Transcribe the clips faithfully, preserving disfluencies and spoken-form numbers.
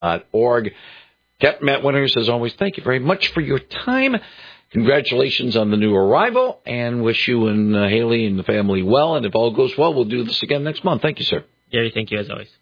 dot org. Captain Matt Winters, as always, thank you very much for your time. Congratulations on the new arrival, and wish you and uh, Haley and the family well. And if all goes well, we'll do this again next month. Thank you, sir. Gary, thank you as always.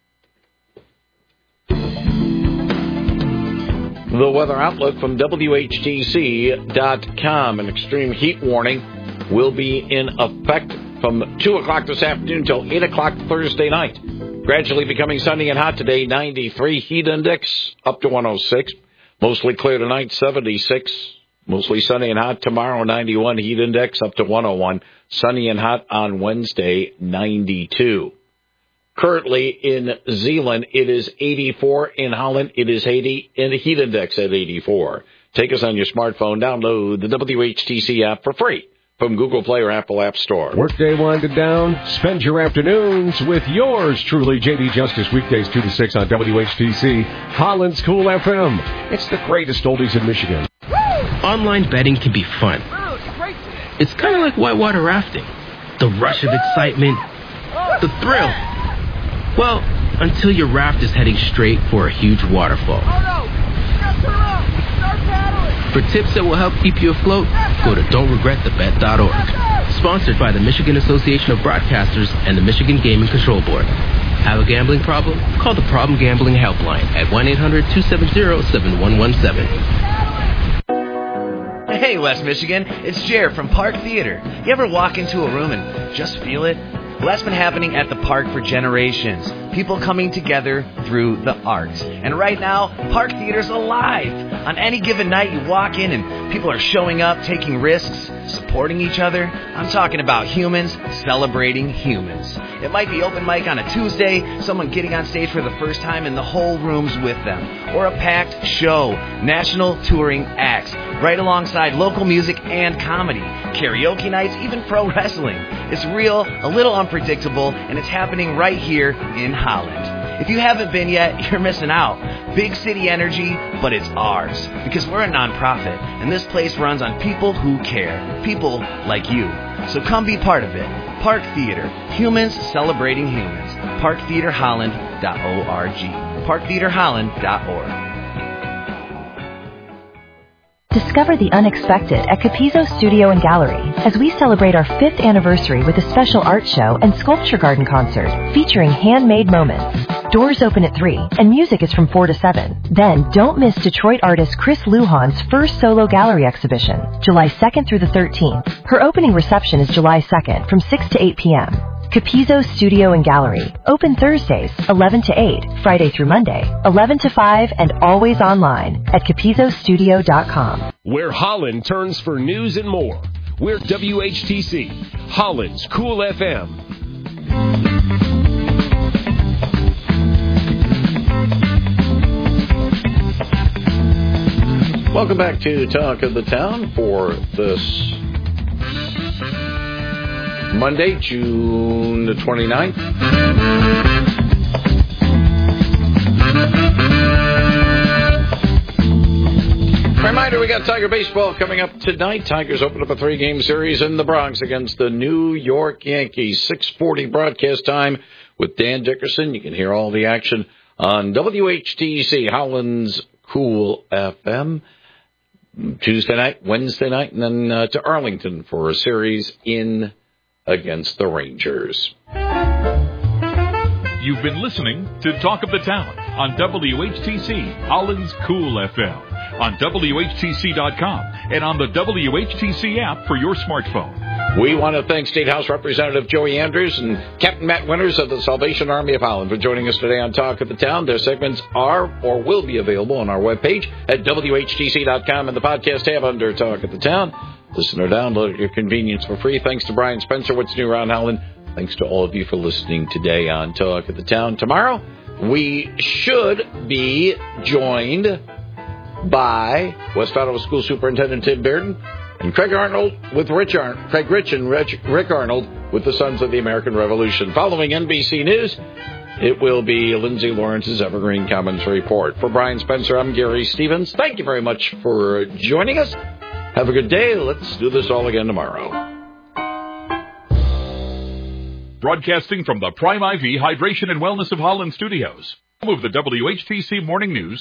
The weather outlook from W H T C dot com. An extreme heat warning will be in effect from two o'clock this afternoon until eight o'clock Thursday night. Gradually becoming sunny and hot today, ninety-three. Heat index up to one oh six. Mostly clear tonight, seventy-six. Mostly sunny and hot tomorrow, ninety-one. Heat index up to one oh one. Sunny and hot on Wednesday, ninety-two. Currently in Zeeland, it is eighty-four. In Holland, it is eighty. And the heat index at eighty-four. Take us on your smartphone. Download the W H T C app for free from Google Play or Apple App Store. Workday winding down. Spend your afternoons with yours truly, J D Justice, weekdays two to six on W H T C, Holland's Cool F M. It's the greatest oldies in Michigan. Online betting can be fun. It's kind of like whitewater rafting. The rush of excitement, the thrill. Well, until your raft is heading straight for a huge waterfall. For tips that will help keep you afloat, go to don't regret the bet dot org. Sponsored by the Michigan Association of Broadcasters and the Michigan Gaming Control Board. Have a gambling problem? Call the Problem Gambling Helpline at one eight hundred two seven zero seven one one seven. Hey, West Michigan, it's Jer from Park Theater. You ever walk into a room and just feel it? Well, that's been happening at the park for generations. People coming together through the arts. And right now, Park Theater's alive. On any given night, you walk in and people are showing up, taking risks, supporting each other. I'm talking about humans celebrating humans. It might be open mic on a Tuesday, someone getting on stage for the first time and the whole room's with them. Or a packed show, national touring acts, right alongside local music and comedy, karaoke nights, even pro wrestling. It's real, a little unpredictable, and it's happening right here in Holland. If you haven't been yet, you're missing out. Big city energy, but it's ours. Because we're a nonprofit, and this place runs on people who care. People like you. So come be part of it. Park Theater. Humans celebrating humans. park theater holland dot org. park theater holland dot org. Discover the unexpected at Capizzo Studio and Gallery as we celebrate our fifth anniversary with a special art show and sculpture garden concert featuring handmade moments. Doors open at three and music is from four to seven. Then don't miss Detroit artist Chris Lujan's first solo gallery exhibition, July second through the thirteenth. Her opening reception is July second from six to eight p.m. Capizzo Studio and Gallery. Open Thursdays, eleven to eight, Friday through Monday, eleven to five, and always online at capizzo studio dot com. Where Holland turns for news and more. We're W H T C, Holland's Cool F M. Welcome back to Talk of the Town for this Monday, June the twenty-ninth. Reminder, we got Tiger baseball coming up tonight. Tigers open up a three-game series in the Bronx against the New York Yankees. six forty broadcast time with Dan Dickerson. You can hear all the action on W H T C, Holland's Cool F M. Tuesday night, Wednesday night, and then uh, to Arlington for a series in against the Rangers. You've been listening to Talk of the Town on W H T C, Holland's Cool F M, on W H T C dot com, and on the W H T C app for your smartphone. We want to thank State House Representative Joey Andrews and Captain Matt Winters of the Salvation Army of Holland for joining us today on Talk of the Town. Their segments are or will be available on our webpage at W H T C dot com and the podcast tab under Talk of the Town. Listen or download at your convenience for free. Thanks to Brian Spencer. What's new around Holland? Thanks to all of you for listening today on Talk of the Town. Tomorrow, we should be joined by West Ottawa School Superintendent Tim Bearden and Craig Arnold with Rich Ar- Craig Rich and Rich, Rick Arnold with the Sons of the American Revolution. Following N B C News, it will be Lindsay Lawrence's Evergreen Commons Report. For Brian Spencer, I'm Gary Stevens. Thank you very much for joining us. Have a good day. Let's do this all again tomorrow. Broadcasting from the Prime I V Hydration and Wellness of Holland Studios. Move the W H T C Morning News